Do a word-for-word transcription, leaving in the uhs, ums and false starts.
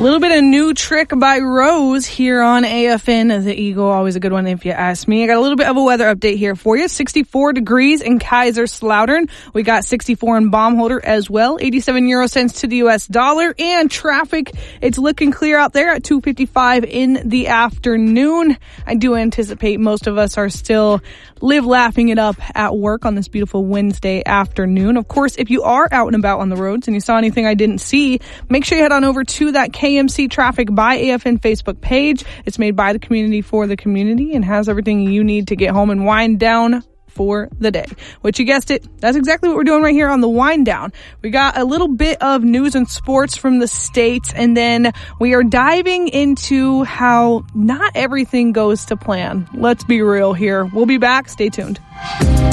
little bit of new trick by Rose here on A F N. The Eagle, always a good one if you ask me. I got a little bit of a weather update here for you. sixty-four degrees in Kaiserslautern. We got sixty-four in Baumholder as well. eighty-seven euro cents to the U S dollar. And traffic, it's looking clear out there at two fifty-five in the afternoon. I do anticipate most of us are still live laughing it up at work on this beautiful Wednesday afternoon. Of course, if you are out and about on the roads and you saw anything I didn't see, make sure you head on over to that K M C Traffic by A F N Facebook page. It's made by the community for the community and has everything you need to get home and wind down for the day. Which, you guessed it, that's exactly what we're doing right here on the Wind Down. We got a little bit of news and sports from the States, and then we are diving into how not everything goes to plan. Let's be real here. We'll be back. Stay tuned.